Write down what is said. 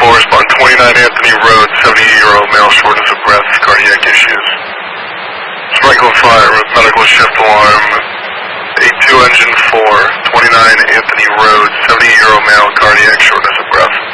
respond 29 Anthony Road, 78-year-old male, shortness of breath, cardiac issues. Sprinkle fire with medical shift alarm. 82 engine 4, 29 Anthony Road, 78-year-old male, cardiac, shortness of breath.